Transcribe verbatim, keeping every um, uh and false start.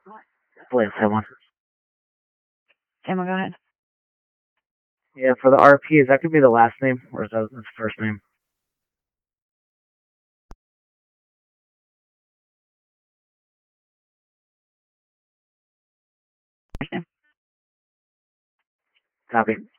Let's have one. Emma, go ahead. Yeah, for the R Ps, that could be the last name, or is that his first name? First name. Copy.